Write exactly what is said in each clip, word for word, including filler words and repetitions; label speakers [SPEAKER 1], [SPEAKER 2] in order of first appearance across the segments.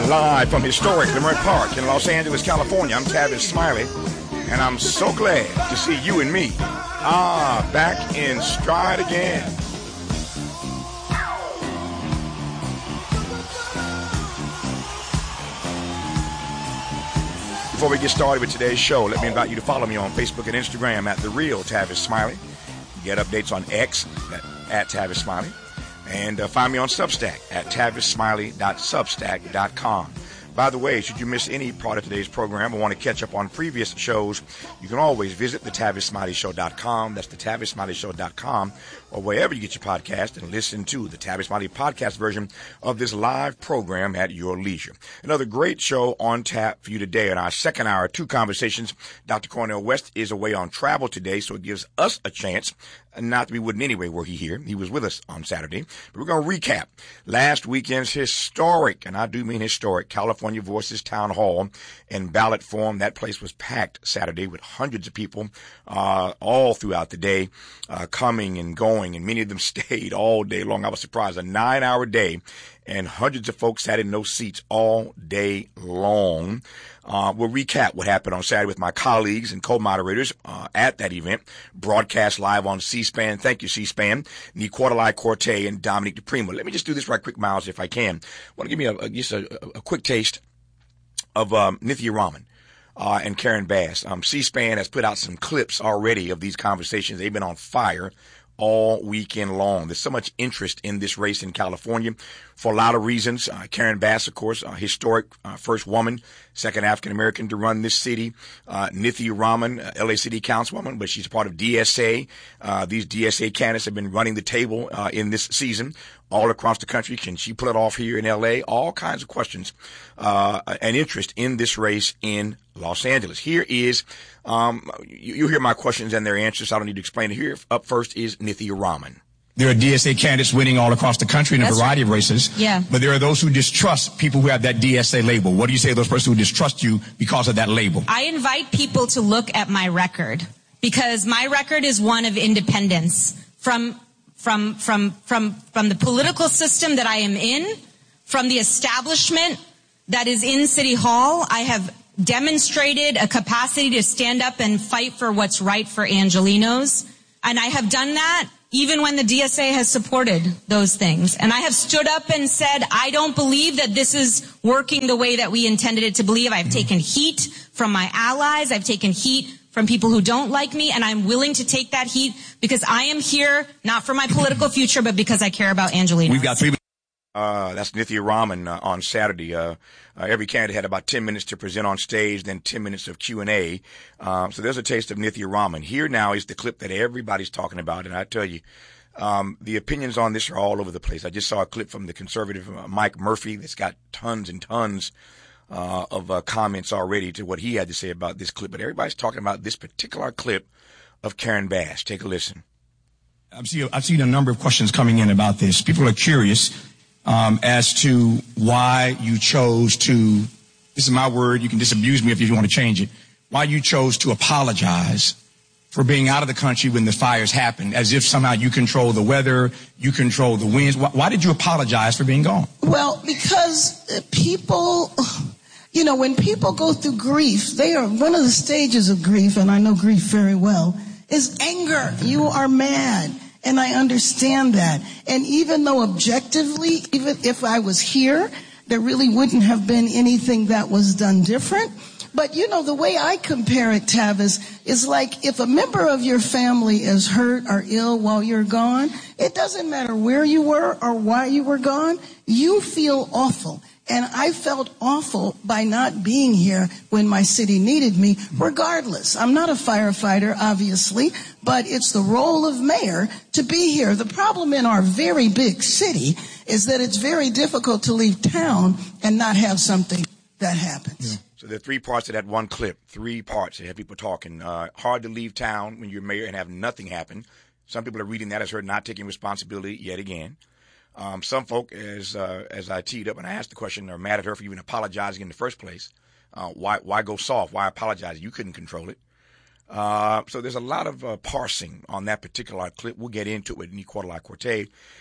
[SPEAKER 1] Live from historic Leimert Park in Los Angeles, California, I'm Tavis Smiley, and I'm so glad to see you and me, ah, back in stride again. Before we get started with today's show, let me invite you to follow me on Facebook and Instagram at The Real Tavis Smiley. Get updates on X at, at Tavis Smiley. And uh, find me on Substack at tavis smiley dot substack dot com. By the way, should you miss any part of today's program or want to catch up on previous shows, you can always visit the tavis smiley show dot com. That's the tavis smiley show dot com, or wherever you get your podcast, and listen to the Tavis Smiley podcast version of this live program at your leisure. Another great show on tap for you today. In our second hour, two conversations. Doctor Cornel West is away on travel today, so it gives us a chance. Not that we wouldn't anyway were he here. He was with us on Saturday. But we're going to recap last weekend's historic, and I do mean historic, California Voices Town Hall in ballot form. That place was packed Saturday with hundreds of people uh, all throughout the day, uh, coming and going, and many of them stayed all day long. I was surprised. A nine-hour day, and hundreds of folks sat in those seats all day long. Uh, we'll recap what happened on Saturday with my colleagues and co-moderators uh, at that event, broadcast live on C-SPAN. Thank you, C-SPAN. Niquartalai Corte and Dominique DePrimo. Let me just do this right quick, Miles, if I can. I want to give me a, a, just a, a quick taste of um, Nithya Raman uh, and Karen Bass. Um, C-SPAN has put out some clips already of these conversations. They've been on fire all weekend long. There's so much interest in this race in California for a lot of reasons. Uh, Karen Bass, of course, a historic uh, first woman, second African-American to run this city. Uh, Nithya Raman, uh, L A City Councilwoman, but she's a part of D S A. Uh, these D S A candidates have been running the table uh, in this season all across the country. Can she pull it off here in L A? All kinds of questions uh, and interest in this race in Los Angeles. Here is, um, you, you hear my questions and their answers, so I don't need to explain it here. Up first is Nithya Raman. There are D S A candidates winning all across the country in a That's variety right. of races.
[SPEAKER 2] Yeah.
[SPEAKER 1] But there are those who distrust people who have that D S A label. What do you say to those persons who distrust you because of that label?
[SPEAKER 2] I invite people to look at my record, because my record is one of independence from from from from from the political system that I am in, from the establishment that is in City Hall. I have demonstrated a capacity to stand up and fight for what's right for Angelenos, and I have done that even when the D S A has supported those things. And I have stood up and said, I don't believe that this is working the way that we intended it to believe. I've taken heat from my allies. I've taken heat from people who don't like me, and I'm willing to take that heat because I am here not for my political future, but because I care about Angelenos.
[SPEAKER 1] We've got three. Uh, that's Nithya Raman uh, on Saturday. Uh, uh, every candidate had about ten minutes to present on stage, then ten minutes of Q and A. Uh, so there's a taste of Nithya Raman. Here now is the clip that everybody's talking about, and I tell you, um, the opinions on this are all over the place. I just saw a clip from the conservative uh, Mike Murphy that's got tons and tons uh, of uh, comments already to what he had to say about this clip. But everybody's talking about this particular clip of Karen Bass. Take a listen. I've seen, I've seen a number of questions coming in about this. People are curious Um, as to why you chose to, this is my word, you can disabuse me if you want to change it, why you chose to apologize for being out of the country when the fires happened, as if somehow you control the weather, you control the winds. Why, why did you apologize for being gone?
[SPEAKER 3] Well, because people, you know, when people go through grief, they are, one of the stages of grief, and I know grief very well, is anger. You are mad. And I understand that. And even though objectively, even if I was here, there really wouldn't have been anything that was done different. But, you know, the way I compare it, Tavis, is like if a member of your family is hurt or ill while you're gone, it doesn't matter where you were or why you were gone, you feel awful. And I felt awful by not being here when my city needed me, regardless. I'm not a firefighter, obviously, but it's the role of mayor to be here. The problem in our very big city is that it's very difficult to leave town and not have something that happens.
[SPEAKER 1] Yeah. So there are three parts of that one clip, three parts. They have people talking. Uh, hard to leave town when you're mayor and have nothing happen. Some people are reading that as her not taking responsibility yet again. Um, some folk, as uh, as I teed up and I asked the question, are mad at her for even apologizing in the first place. Uh, why why go soft? Why apologize? You couldn't control it. Uh, so there's a lot of uh, parsing on that particular clip. We'll get into it with Niquartalai Corte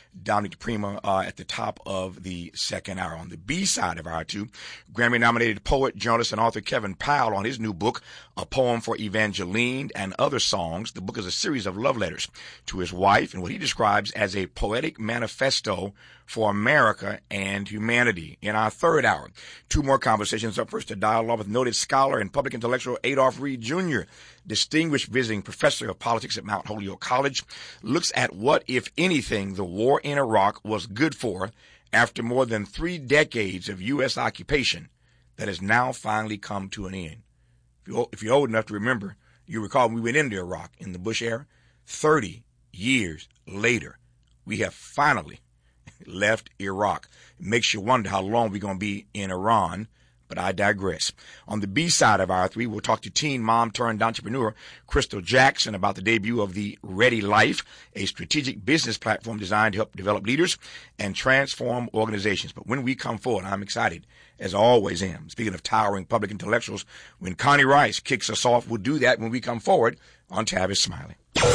[SPEAKER 1] Dominic DePrima uh, at the top of the second hour. On the B side of hour two, Grammy-nominated poet, journalist, and author Kevin Powell on his new book, A Poem for Evangeline and Other Songs. The book is a series of love letters to his wife and what he describes as a poetic manifesto for America and humanity. In our third hour, two more conversations. Up first, a dialogue with noted scholar and public intellectual Adolph Reed Junior, distinguished visiting professor of politics at Mount Holyoke College, looks at what, if anything, the war in Iraq was good for after more than three decades of U S occupation that has now finally come to an end. If you're, if you're old enough to remember, you recall when we went into Iraq in the Bush era, thirty years later, we have finally left Iraq. It makes you wonder how long we're going to be in Iran, but I digress. On the B side of hour three, we'll talk to teen mom turned entrepreneur Crystal Jackson about the debut of the Ready Life, a strategic business platform designed to help develop leaders and transform organizations. But when we come forward, I'm excited, as I always am. Speaking of towering public intellectuals, when Connie Rice kicks us off, we'll do that when we come forward on Tavis Smiley.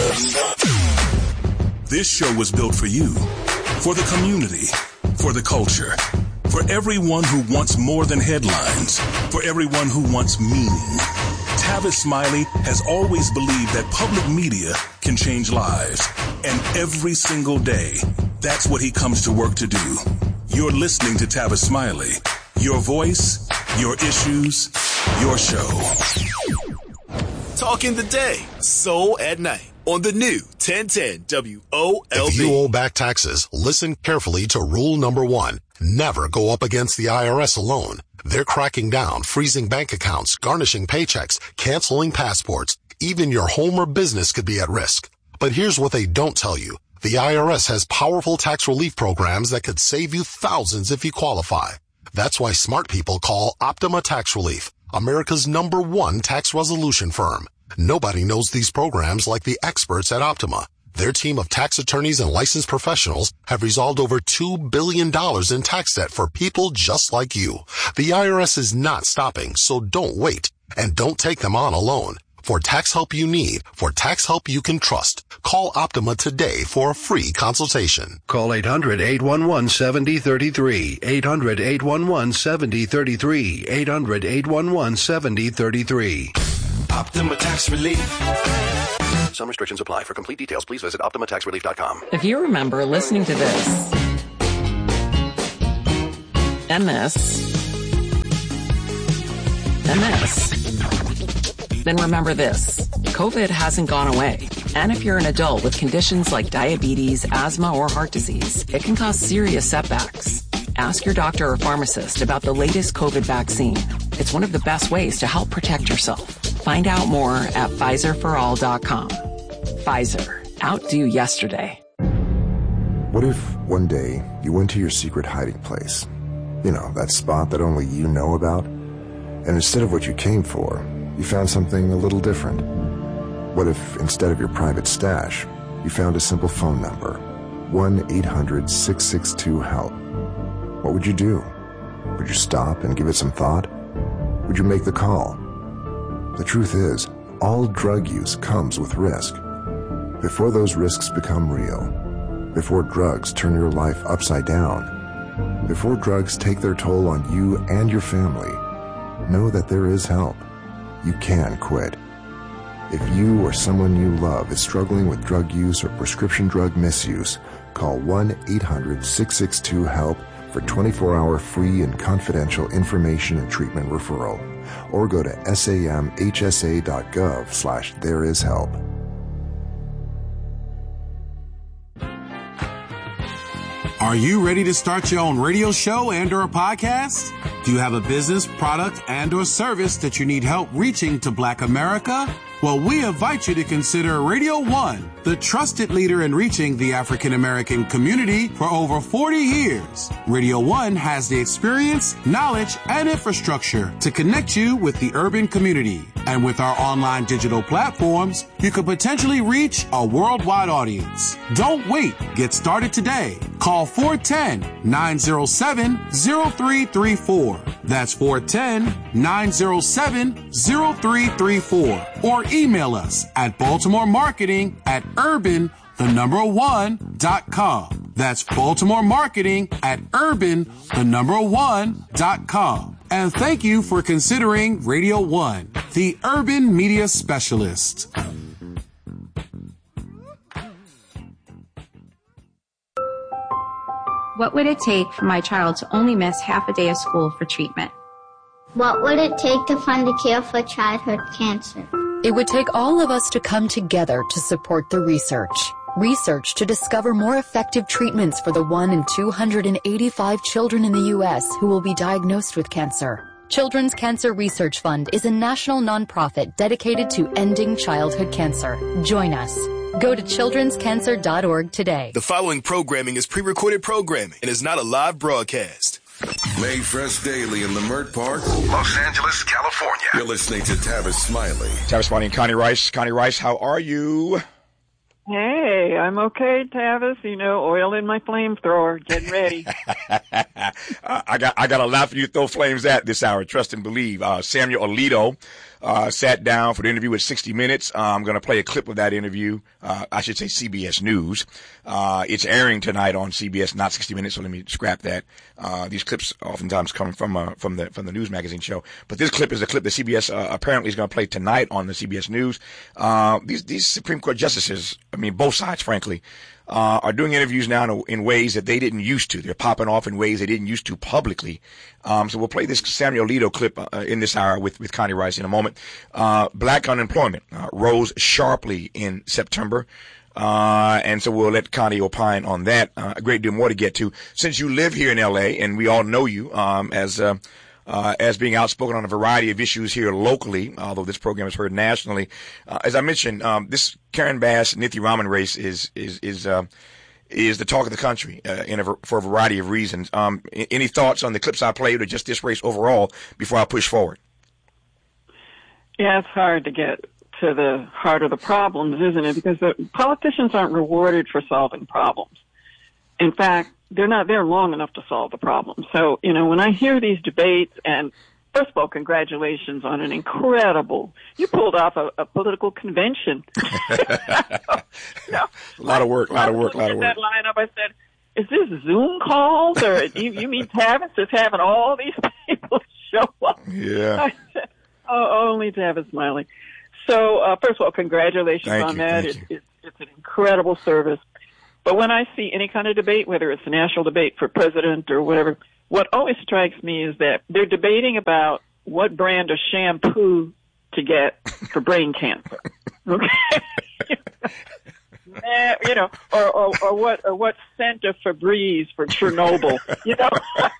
[SPEAKER 4] This show was built for you, for the community, for the culture, for everyone who wants more than headlines, for everyone who wants meaning. Tavis Smiley has always believed that public media can change lives. And every single day, that's what he comes to work to do. You're listening to Tavis Smiley. Your voice, your issues, your show.
[SPEAKER 5] Talking the day, soul at night. On the new ten ten W O L B.
[SPEAKER 6] If you owe back taxes, listen carefully to rule number one. Never go up against the I R S alone. They're cracking down, freezing bank accounts, garnishing paychecks, canceling passports. Even your home or business could be at risk. But here's what they don't tell you. The I R S has powerful tax relief programs that could save you thousands if you qualify. That's why smart people call Optima Tax Relief, America's number one tax resolution firm. Nobody knows these programs like the experts at Optima. Their team of tax attorneys and licensed professionals have resolved over two billion dollars in tax debt for people just like you. The I R S is not stopping, so don't wait. And don't take them on alone. For tax help you need, for tax help you can trust, call Optima today for a free consultation.
[SPEAKER 7] Call eight hundred, eight one one, seven zero three three. eight hundred, eight one one, seven zero three three. eight hundred, eight one one, seven zero three three.
[SPEAKER 5] Optima Tax Relief.
[SPEAKER 7] Some restrictions apply. For complete details, please visit optima tax relief dot com.
[SPEAKER 8] If you remember listening to this and this and this, then remember this. COVID hasn't gone away. And if you're an adult with conditions like diabetes, asthma, or heart disease, it can cause serious setbacks. Ask your doctor or pharmacist about the latest COVID vaccine. It's one of the best ways to help protect yourself. Find out more at Pfizer for all dot com. Pfizer. Outdo yesterday.
[SPEAKER 9] What if one day you went to your secret hiding place? You know, that spot that only you know about? And instead of what you came for, you found something a little different. What if instead of your private stash, you found a simple phone number? one eight hundred, six six two, HELP. What would you do? Would you stop and give it some thought? Would you make the call? The truth is, all drug use comes with risk. Before those risks become real, before drugs turn your life upside down, before drugs take their toll on you and your family, know that there is help. You can quit. If you or someone you love is struggling with drug use or prescription drug misuse, call one eight hundred, six six two, HELP for twenty-four hour free and confidential information and treatment referral, or go to samhsa.gov slash there is help.
[SPEAKER 10] Are you ready to start your own radio show and or a podcast? Do you have a business, product, and or service that you need help reaching to Black America? Well, we invite you to consider Radio One, the trusted leader in reaching the African American community for over forty years. Radio One has the experience, knowledge, and infrastructure to connect you with the urban community. And with our online digital platforms, you could potentially reach a worldwide audience. Don't wait. Get started today. Call four one zero, nine zero seven, zero three three four. That's four one zero, nine zero seven, zero three three four. Or email us at Baltimore Marketing at urban, the number one, dot com. That's Baltimore Marketing at urban, the number one, dot com. And thank you for considering Radio One, the urban media specialist.
[SPEAKER 11] What would it take for my child to only miss half a day of school for treatment?
[SPEAKER 12] What would it take to fund the cure for childhood cancer?
[SPEAKER 13] It would take all of us to come together to support the research. Research to discover more effective treatments for the one in two hundred eighty-five children in the U S who will be diagnosed with cancer. Children's Cancer Research Fund is a national nonprofit dedicated to ending childhood cancer. Join us. Go to children's cancer dot org today.
[SPEAKER 5] The following programming is pre-recorded programming and is not a live broadcast.
[SPEAKER 14] Made fresh daily in Leimert Park, Los Angeles, California. You're listening to Tavis Smiley.
[SPEAKER 1] Tavis Smiley and Connie Rice. Connie Rice, how are you?
[SPEAKER 15] Hey, I'm okay, Tavis. You know, oil in my flamethrower, getting ready.
[SPEAKER 1] I got I got a lot for you to throw flames at this hour. Trust and believe. Uh, Samuel Alito uh, sat down for the interview with sixty minutes. Uh, I'm going to play a clip of that interview. Uh, I should say C B S News. Uh, it's airing tonight on C B S, not sixty minutes. So let me scrap that. Uh, these clips oftentimes come from uh, from the from the news magazine show, but this clip is a clip that C B S uh, apparently is going to play tonight on the C B S News. Uh, these these Supreme Court justices, I mean both sides, frankly, uh, are doing interviews now in, in ways that they didn't used to. They're popping off in ways they didn't used to publicly. Um, so we'll play this Samuel Alito clip uh, in this hour with with Connie Rice in a moment. Uh, black unemployment uh, rose sharply in September. Uh, and so we'll let Connie opine on that. Uh, a great deal more to get to. Since you live here in L A and we all know you, um, as, uh, uh, as being outspoken on a variety of issues here locally, although this program is heard nationally. Uh, as I mentioned, um, this Karen Bass, Nithya Raman race is, is, is, uh, is the talk of the country, uh, in a, for a variety of reasons. Um, any thoughts on the clips I played or just this race overall before I push forward?
[SPEAKER 15] Yeah, it's hard to get to the heart of the problems, isn't it? Because the politicians aren't rewarded for solving problems. In fact, they're not there long enough to solve the problem. So, you know, when I hear these debates, and first of all, congratulations on an incredible, you pulled off a, a political convention. you know,
[SPEAKER 1] a lot of work, a lot of work, a lot of work.
[SPEAKER 15] That lineup, I said, is this Zoom calls, or you, you mean Tavis is having all these people show up?
[SPEAKER 1] Yeah.
[SPEAKER 15] I said, oh, only Tavis Smiley. So, uh, first of all, congratulations
[SPEAKER 1] thank
[SPEAKER 15] on
[SPEAKER 1] you,
[SPEAKER 15] that.
[SPEAKER 1] It,
[SPEAKER 15] it, it's an incredible service. But when I see any kind of debate, whether it's a national debate for president or whatever, what always strikes me is that they're debating about what brand of shampoo to get for brain cancer. Okay? uh, you know, or, or, or what, or what scent of Febreze for Chernobyl. You know,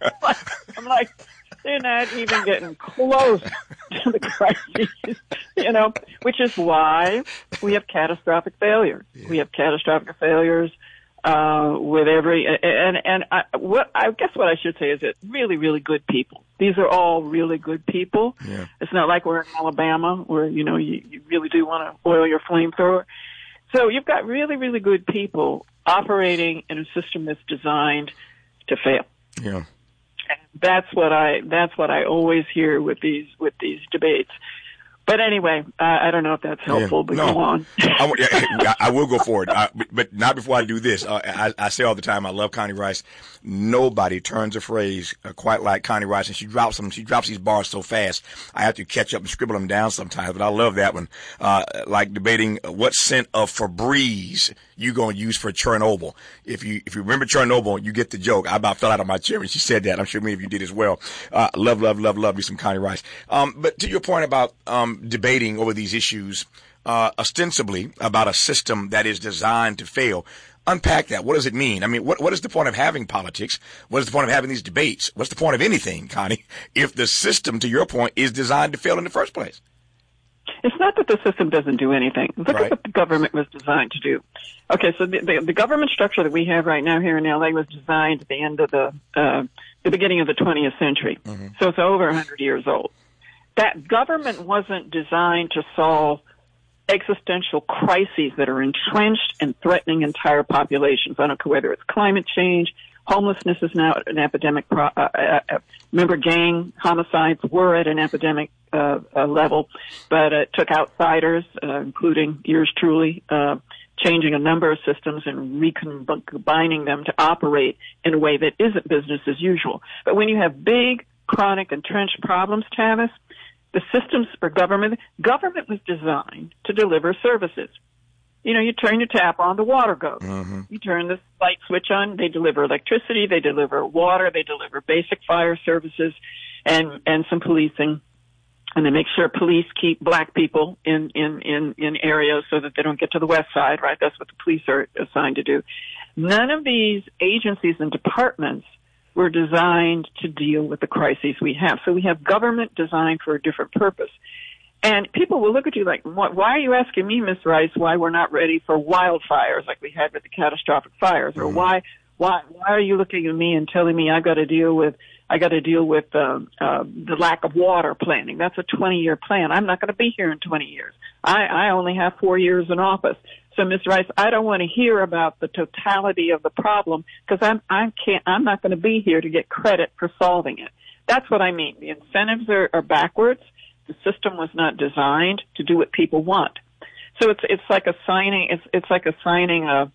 [SPEAKER 15] I'm like, they're not even getting close to the crises, you know, which is why we have catastrophic failures. Yeah. We have catastrophic failures, uh, with every, and, and I, what, I guess what I should say is that really, really good people. These are all really good people.
[SPEAKER 1] Yeah.
[SPEAKER 15] It's not like we're in Alabama where, you know, you, you really do want to oil your flamethrower. So you've got really, really good people operating in a system that's designed to fail.
[SPEAKER 1] Yeah.
[SPEAKER 15] And that's what I, that's what I always hear with these, with these debates. But anyway, uh, I don't know if that's helpful, yeah, but
[SPEAKER 1] no.
[SPEAKER 15] go on.
[SPEAKER 1] I, yeah, I will go for it, I, but not before I do this. Uh, I, I say all the time, I love Connie Rice. Nobody turns a phrase uh, quite like Connie Rice, and she drops them. She drops these bars so fast, I have to catch up and scribble them down sometimes. But I love that one. Uh, like debating what scent of Febreze you gonna use for Chernobyl. If you if you remember Chernobyl, you get the joke. I about fell out of my chair when she said that. I'm sure many of you did as well. Uh, love, love, love, love me some Connie Rice. Um, but to your point about um, debating over these issues, uh, ostensibly about a system that is designed to fail. Unpack that. What does it mean? I mean, what what is the point of having politics? What is the point of having these debates? What's the point of anything, Connie, if the system, to your point, is designed to fail in the first place?
[SPEAKER 15] It's not that the system doesn't do anything. Look
[SPEAKER 1] right.
[SPEAKER 15] at what the government was designed to do. Okay, so the, the, the government structure that we have right now here in L A was designed at the end of the uh, the beginning of the twentieth century. Mm-hmm. So it's over one hundred years old. That government wasn't designed to solve existential crises that are entrenched and threatening entire populations. I don't care whether it's climate change, homelessness is now an epidemic. Pro- uh, uh, remember, gang homicides were at an epidemic uh, uh, level, but it took outsiders, uh, including yours truly, uh, changing a number of systems and recombining them to operate in a way that isn't business as usual. But when you have big, chronic, entrenched problems, Tavis, the systems for government, government was designed to deliver services. You know, you turn your tap on, the water goes.
[SPEAKER 1] Mm-hmm.
[SPEAKER 15] You turn the light switch on, they deliver electricity, they deliver water, they deliver basic fire services and, and some policing. And they make sure police keep black people in, in, in, in areas so that they don't get to the west side, right? That's what the police are assigned to do. None of these agencies and departments were designed to deal with the crises we have. So we have government designed for a different purpose. And people will look at you like, why are you asking me, Miz Rice, why we're not ready for wildfires like we had with the catastrophic fires? Or
[SPEAKER 1] Mm-hmm.
[SPEAKER 15] why, why, why are you looking at me and telling me I got to deal with, I got to deal with um, uh, the lack of water planning? That's a twenty-year plan. I'm not going to be here in twenty years. I, I only have four years in office. So, Miz Rice, I don't want to hear about the totality of the problem because I'm, I can't, I'm not going to be here to get credit for solving it. That's what I mean. The incentives are, are backwards. The system was not designed to do what people want. So it's it's like assigning it's it's like assigning a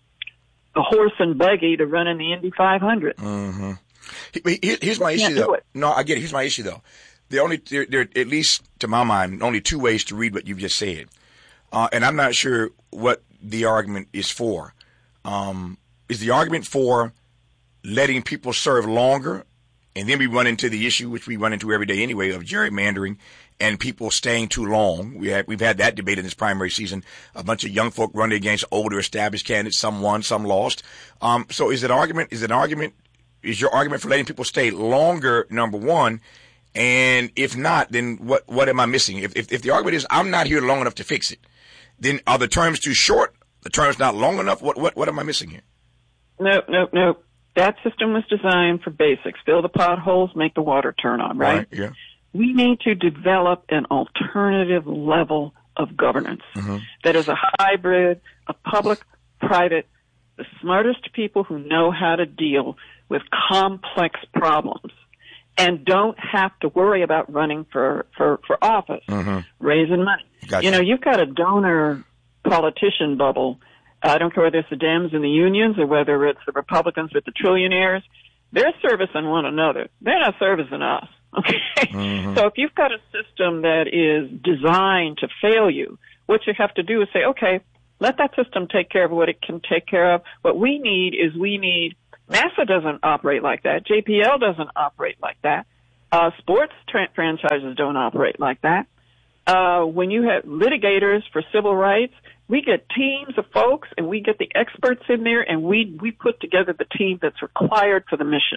[SPEAKER 15] a horse and buggy to run in the Indy five hundred.
[SPEAKER 1] Mm-hmm. Here, here's my issue,
[SPEAKER 15] Can't
[SPEAKER 1] though.
[SPEAKER 15] do it.
[SPEAKER 1] No, I get it. Here's my issue, though. There only there, there at least to my mind only two ways to read what you've just said, uh, and I'm not sure what the argument is for. Um, is the argument for letting people serve longer, and then we run into the issue which we run into every day anyway of gerrymandering and people staying too long? We have, we've had that debate in this primary season. A bunch of young folk running against older established candidates. Some won, some lost. Um, so is it argument? Is it an argument? Is your argument for letting people stay longer? Number one, and if not, then what? What am I missing? If if, if the argument is I'm not here long enough to fix it, then are the terms too short? The terms not long enough? What what what am I missing here?
[SPEAKER 15] No, no, no. That system was designed for basics. Fill the potholes, make the water turn on, right?
[SPEAKER 1] Right, yeah.
[SPEAKER 15] We need to develop an alternative level of governance
[SPEAKER 1] Mm-hmm.
[SPEAKER 15] that is a hybrid of public, private, the smartest people who know how to deal with complex problems and don't have to worry about running for, for, for office,
[SPEAKER 1] Mm-hmm.
[SPEAKER 15] raising money.
[SPEAKER 1] Gotcha.
[SPEAKER 15] You know, you've got a donor politician bubble. I don't care whether it's the Dems and the unions or whether it's the Republicans with the trillionaires. They're servicing one another. They're not servicing us. Okay.
[SPEAKER 1] Mm-hmm.
[SPEAKER 15] So if you've got a system that is designed to fail you, what you have to do is say, okay, let that system take care of what it can take care of. What we need is we need, NASA doesn't operate like that. J P L doesn't operate like that. Uh, sports tra- franchises don't operate like that. Uh, when you have litigators for civil rights, we get teams of folks and we get the experts in there and we, we put together the team that's required for the mission.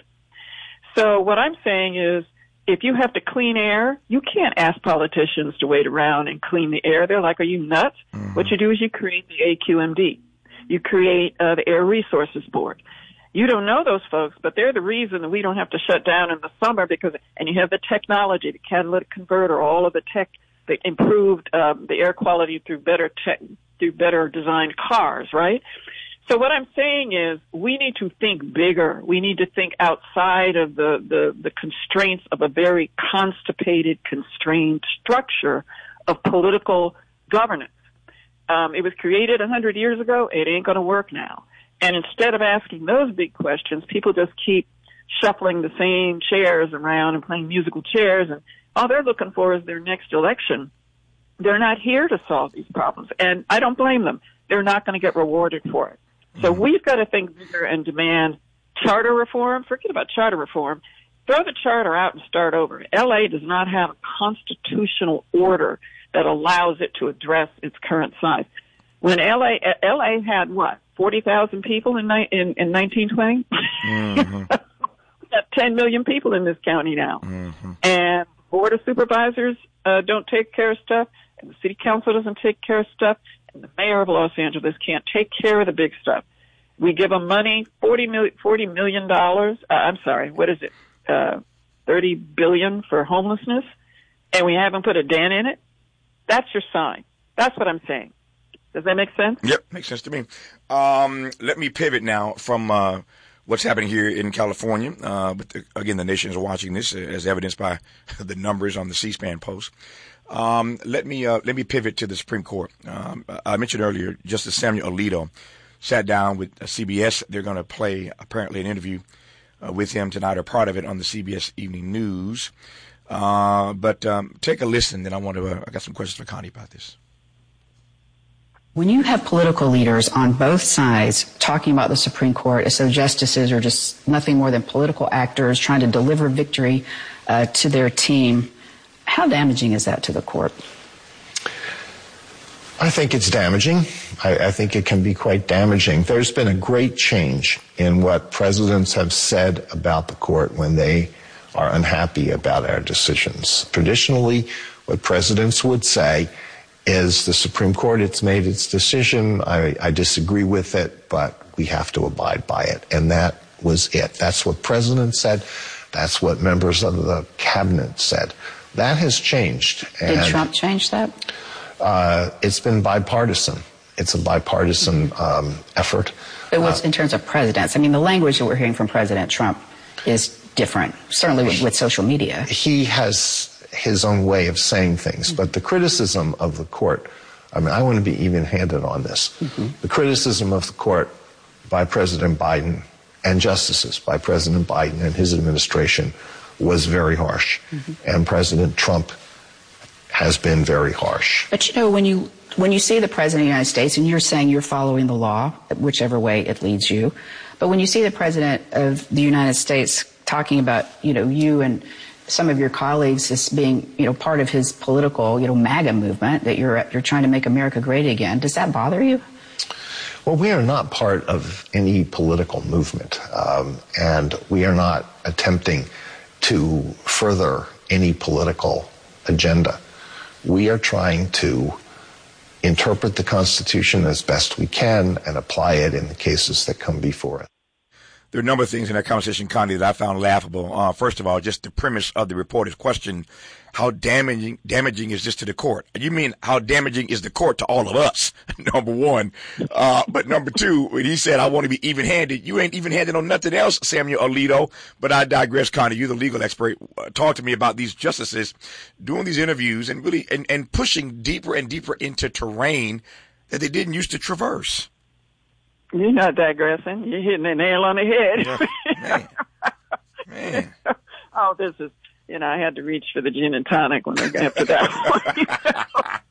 [SPEAKER 15] So what I'm saying is, if you have to clean air, you can't ask politicians to wait around and clean the air. They're like, are you nuts?
[SPEAKER 1] Mm-hmm.
[SPEAKER 15] What you do is you create the A Q M D. You create uh, the Air Resources Board. You don't know those folks, but they're the reason that we don't have to shut down in the summer because, and you have the technology, the catalytic converter, all of the tech, the improved, um, the air quality through better tech, through better designed cars, right? So what I'm saying is we need to think bigger. We need to think outside of the, the, the constraints of a very constipated, constrained structure of political governance. Um, it was created a hundred years ago. It ain't going to work now. And instead of asking those big questions, people just keep shuffling the same chairs around and playing musical chairs. And all they're looking for is their next election. They're not here to solve these problems. And I don't blame them. They're not going to get rewarded for it. So we've got to think bigger and demand charter reform. Forget about charter reform. Throw the charter out and start over. L A does not have a constitutional order that allows it to address its current size. When L A L A had what, forty thousand people in in, in nineteen twenty? Mm-hmm. We've got ten million people in this county now.
[SPEAKER 1] Mm-hmm.
[SPEAKER 15] And board of supervisors uh, don't take care of stuff, and the city council doesn't take care of stuff. The mayor of Los Angeles can't take care of the big stuff. We give them money, forty million dollars. Uh, I'm sorry, what is it? Uh, thirty billion dollars for homelessness, and we haven't put a dent in it. That's your sign. That's what I'm saying. Does that make sense?
[SPEAKER 1] Yep, makes sense to me. Um, let me pivot now from uh, what's happening here in California. Uh, but the, again, the nation is watching this, as evidenced by the numbers on the C-SPAN post. Um, let me uh, let me pivot to the Supreme Court. Um, I mentioned earlier, Justice Samuel Alito sat down with C B S. They're going to play apparently an interview uh, with him tonight, or part of it, on the C B S Evening News. Uh, but um, take a listen. Then I want to. Uh, I got some questions for Connie about this.
[SPEAKER 16] When you have political leaders on both sides talking about the Supreme Court as though justices are just nothing more than political actors trying to deliver victory uh, to their team, how damaging is that to the court?
[SPEAKER 17] I think it's damaging. I, I think it can be quite damaging. There's been a great change in what presidents have said about the court when they are unhappy about our decisions. Traditionally, what presidents would say is the Supreme Court, it's made its decision, I, I disagree with it, but we have to abide by it. And that was it. That's what presidents said. That's what members of the cabinet said. That has changed.
[SPEAKER 16] Did
[SPEAKER 17] and,
[SPEAKER 16] Trump change that?
[SPEAKER 17] Uh, it's been bipartisan. It's a bipartisan um, effort.
[SPEAKER 16] But what's uh, in terms of presidents? I mean, the language that we're hearing from President Trump is different, certainly with, with social media.
[SPEAKER 17] He has his own way of saying things, but the criticism of the court, I mean, I want to be even-handed on this. Mm-hmm. The criticism of the court by President Biden and justices by President Biden and his administration was very harsh. Mm-hmm. And President Trump has been very harsh.
[SPEAKER 16] But, you know, when you when you see the President of the United States, and you're saying you're following the law, whichever way it leads you, but when you see the President of the United States talking about, you know, you and some of your colleagues as being, you know, part of his political, you know, MAGA movement, that you're you're trying to make America great again. Does that bother you?
[SPEAKER 17] Well, we are not part of any political movement, um, and we are not attempting to further any political agenda. We are trying to interpret the Constitution as best we can and apply it in the cases that come before it.
[SPEAKER 1] There are a number of things in that conversation, Connie, that I found laughable. Uh, first of all, just the premise of the reporter's question, how damaging damaging is this to the court? You mean how damaging is the court to all of us, number one. Uh, but number two, when he said, I want to be even-handed, you ain't even-handed on nothing else, Samuel Alito. But I digress, Connie. You're the legal expert. Uh, talk to me about these justices doing these interviews and really and, and pushing deeper and deeper into terrain that they didn't used to traverse.
[SPEAKER 15] You're not digressing. You're hitting the nail on the head.
[SPEAKER 1] Yeah, man. Man.
[SPEAKER 15] Oh, this is, you know, I had to reach for the gin and tonic when I got to that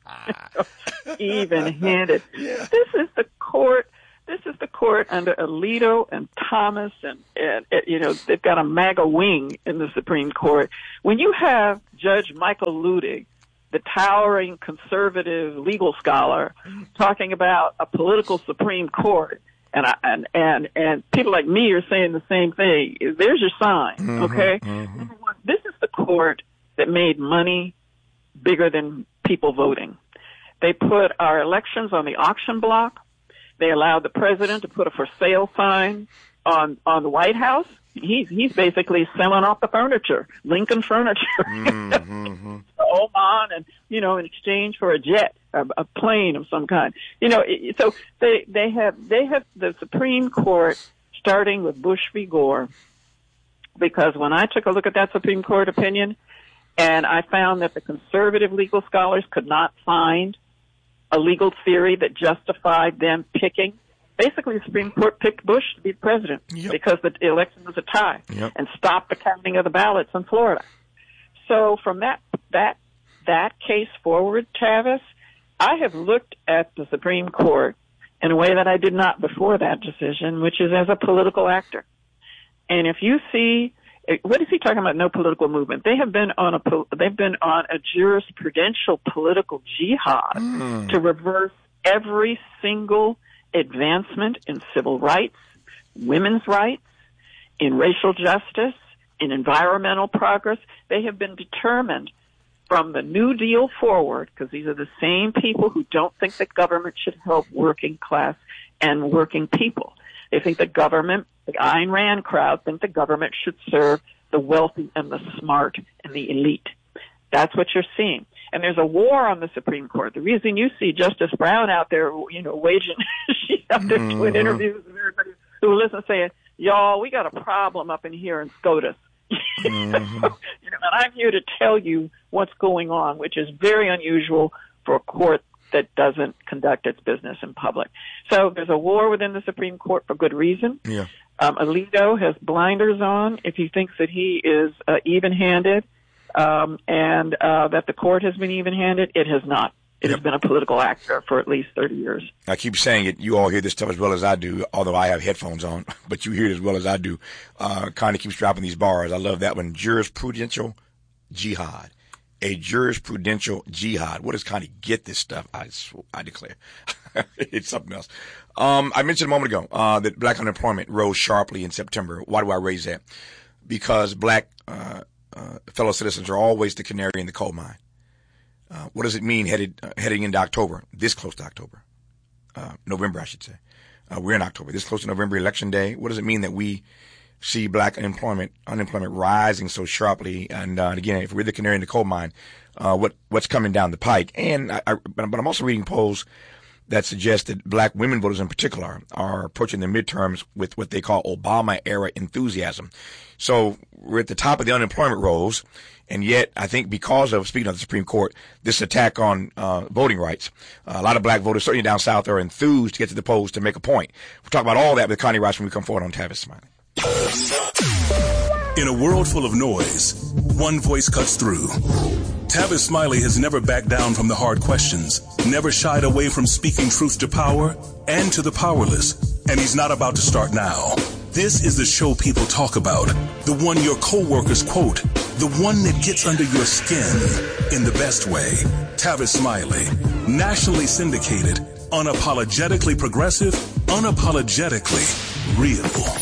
[SPEAKER 15] point. Even-handed. Yeah. This is the court. This is the court under Alito and Thomas, and, and, and, you know, they've got a MAGA wing in the Supreme Court. When you have Judge Michael Luttig, the towering conservative legal scholar, talking about a political Supreme Court, and I, and and and people like me are saying the same thing. There's your sign, mm-hmm, okay? Mm-hmm. This is the court that made money bigger than people voting. They put our elections on the auction block. They allowed the president to put a for sale sign on on the White House. He's he's basically selling off the furniture, Lincoln furniture, mm-hmm. Oman, and you know, in exchange for a jet, a, a plane of some kind. You know, so they they have they have the Supreme Court starting with Bush v. Gore, because when I took a look at that Supreme Court opinion, and I found that the conservative legal scholars could not find a legal theory that justified them picking. Basically, the Supreme Court picked Bush to be the president yep. because the election was a tie yep. and stopped the counting of the ballots in Florida. So from that that that case forward, Tavis, I have looked at the Supreme Court in a way that I did not before that decision, which is as a political actor. And if you see, what is he talking about? No political movement. They have been on a they've been on a jurisprudential political jihad mm. to reverse every single advancement in civil rights, women's rights, in racial justice, in environmental progress. They have been determined from the New Deal forward, because these are the same people who don't think that government should help working class and working people. They think the government, the Ayn Rand crowd, think the government should serve the wealthy and the smart and the elite. That's what you're seeing. And there's a war on the Supreme Court. The reason you see Justice Brown out there, you know, waging, she's out there doing interviews with everybody who listens saying, y'all, we got a problem up in here in SCOTUS. Mm-hmm. so, you know, and I'm here to tell you what's going on, which is very unusual for a court that doesn't conduct its business in public. So there's a war within the Supreme Court for good reason.
[SPEAKER 1] Yeah.
[SPEAKER 15] Um, Alito has blinders on if he thinks that he is uh, even-handed, um, and uh, that the court has been even-handed. It has not. It yep. has been a political actor for at least thirty years.
[SPEAKER 1] I keep saying it. You all hear this stuff as well as I do, although I have headphones on, but you hear it as well as I do. Uh, kind of keeps dropping these bars. I love that one. Jurisprudential jihad. A jurisprudential jihad. What does Connie get this stuff? I, I declare. It's something else. Um, I mentioned a moment ago uh, that black unemployment rose sharply in September. Why do I raise that? Because black uh, uh, fellow citizens are always the canary in the coal mine. Uh, what does it mean headed, uh, heading into October, this close to October, uh, November, I should say. Uh, we're in October, this close to November, election day. What does it mean that we see black unemployment, unemployment rising so sharply? And, uh, again, if we're the canary in the coal mine, uh, what, what's coming down the pike? And I, I, but I'm also reading polls that suggest that black women voters in particular are approaching the midterms with what they call Obama era enthusiasm. So we're at the top of the unemployment rolls. And yet, I think because of, speaking of the Supreme Court, this attack on uh, voting rights, uh, a lot of black voters, certainly down south, are enthused to get to the polls to make a point. We'll talk about all that with Connie Rice when we come forward on Tavis Smiley.
[SPEAKER 4] In a world full of noise, one voice cuts through. Tavis Smiley has never backed down from the hard questions, never shied away from speaking truth to power and to the powerless, and he's not about to start now. This is the show people talk about, the one your coworkers quote, the one that gets under your skin in the best way. Tavis Smiley, nationally syndicated, unapologetically progressive, unapologetically real.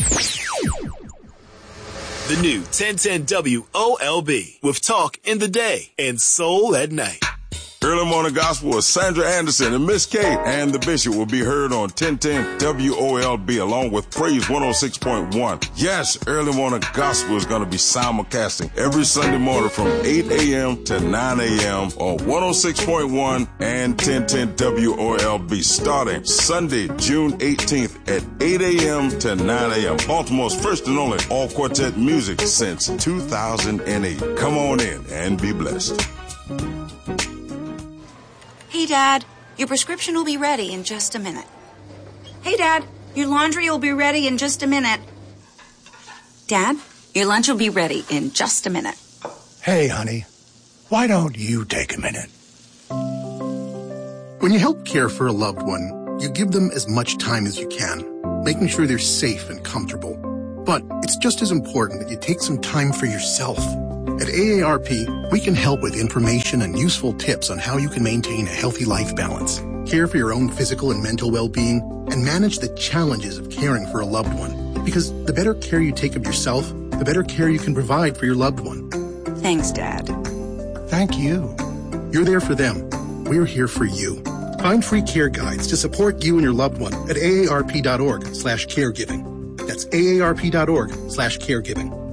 [SPEAKER 5] The new ten ten W O L B with talk in the day and soul at night.
[SPEAKER 14] Early Morning Gospel with Sandra Anderson and Miss Kate and the Bishop will be heard on ten ten W O L B along with Praise one oh six point one. Yes, Early Morning Gospel is going to be simulcasting every Sunday morning from eight a.m. to nine a.m. on one oh six point one and ten ten W O L B starting Sunday, June eighteenth at eight a.m. to nine a.m. Baltimore's first and only all-quartet music since two thousand eight. Come on in and be blessed.
[SPEAKER 18] Hey, Dad, your prescription will be ready in just a minute. Hey, Dad, your laundry will be ready in just a minute. Dad, your lunch will be ready in just a minute.
[SPEAKER 19] Hey, honey, why don't you take a minute? When you help care for a loved one, you give them as much time as you can, making sure they're safe and comfortable. But it's just as important that you take some time for yourself. At A A R P, we can help with information and useful tips on how you can maintain a healthy life balance, care for your own physical and mental well-being, and manage the challenges of caring for a loved one. Because the better care you take of yourself, the better care you can provide for your loved one.
[SPEAKER 18] Thanks, Dad.
[SPEAKER 19] Thank you. You're there for them. We're here for you. Find free care guides to support you and your loved one at A A R P dot org slash caregiving. That's A A R P dot org slash caregiving.